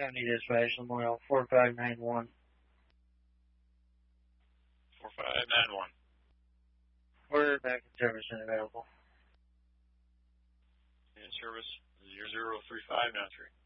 County Dispatch, Memorial 4591. 4591. We're back in service and available. In service 003593.